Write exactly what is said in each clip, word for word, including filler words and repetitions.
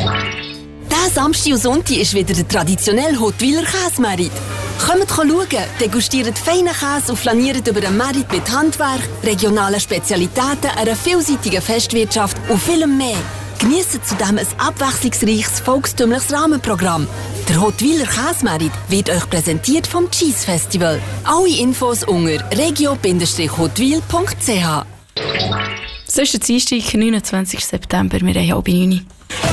Diesen Samstag und Sonntag ist wieder der traditionelle Huttwiler Käsemarkt. Kommt schauen, degustiert feinen Käse und flaniert über den Markt mit Handwerk, regionalen Spezialitäten, einer vielseitigen Festwirtschaft und vielem mehr. Geniessen zudem ein abwechslungsreiches, volkstümliches Rahmenprogramm. Der Huttwiler Käsemarkt wird euch präsentiert vom Cheese Festival. Alle Infos unter regio Bindestrich huttwil Punkt c h. Es ist der Dienstag, neunundzwanzigsten September, wir haben halb neun.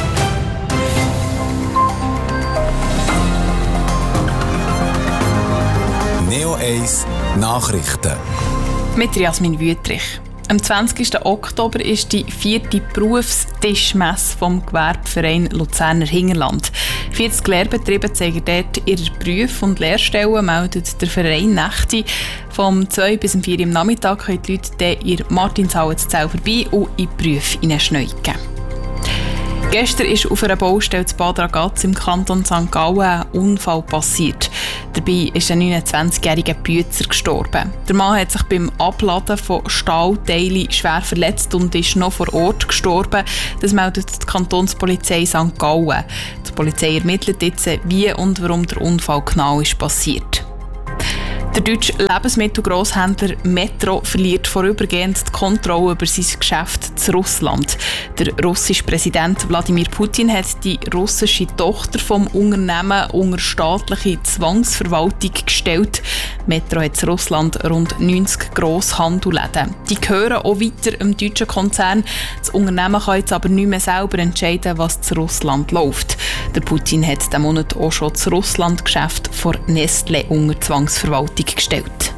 Neo eins Nachrichten. Mit Jasmin Wüttrich. Am zwanzigsten Oktober ist die vierte Berufstischmesse vom Gewerbeverein Luzerner Hinterland. vierzig Lehrbetriebe zeigen dort ihre Berufe und Lehrstellen, meldet der Verein Nächte. Vom zwei bis vier Uhr am Nachmittag können die Leute dann in Martinshalle zu Zell vorbei und in die Berufe hineinschneuken. Gestern ist auf einer Baustelle zu Bad Ragaz im Kanton Sankt Gallen ein Unfall passiert. Dabei ist ein neunundzwanzigjähriger Büetzer gestorben. Der Mann hat sich beim Abladen von Stahlteilen schwer verletzt und ist noch vor Ort gestorben. Das meldet die Kantonspolizei Sankt Gallen. Die Polizei ermittelt jetzt, wie und warum der Unfall genau ist passiert. Der deutsche Lebensmittelgrosshändler Metro verliert vorübergehend die Kontrolle über sein Geschäft zu Russland. Der russische Präsident Wladimir Putin hat die russische Tochter vom Unternehmen unter staatliche Zwangsverwaltung gestellt. Metro hat in Russland rund neunzig Grosshandelläden. Die gehören auch weiter dem deutschen Konzern. Das Unternehmen kann jetzt aber nicht mehr selber entscheiden, was zu Russland läuft. Der Putin hat diesen Monat auch schon das Russland-Geschäft von Nestlé unter Zwangsverwaltung gestellt.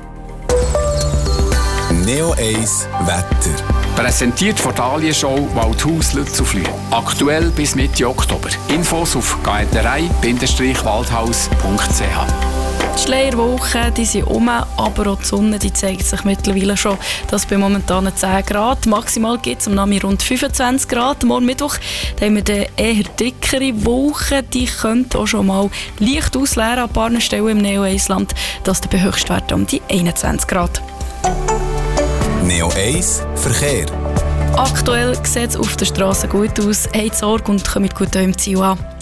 Neo eins Wetter. Präsentiert von der Alienshow Waldhaus Lützelflüh. Aktuell bis Mitte Oktober. Infos auf gaeterei Bindestrich waldhaus Punkt c h. Die Schleierwolken, die sind um, aber auch die Sonne, die zeigt sich mittlerweile schon. Das bei momentanen zehn Grad. Maximal gibt es am Nachmittag rund fünfundzwanzig Grad. Morgen Mittwoch da haben wir dann eher dickere Wolken. Die könnten auch schon mal leicht ausleeren an ein paar Stellen im Neo eins Land. Das bei Höchstwerten um die einundzwanzig Grad. Neo eins Verkehr. Aktuell sieht es auf der Straße gut aus. Habt Sorge und kommt gut im Ziel an.